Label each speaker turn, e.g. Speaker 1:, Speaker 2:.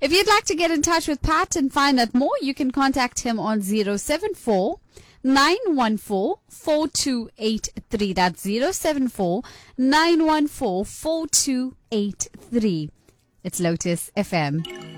Speaker 1: If you'd like to get in touch with Pat and find out more, you can contact him on 074 914 4283. That's 074 914 4283. It's Lotus FM.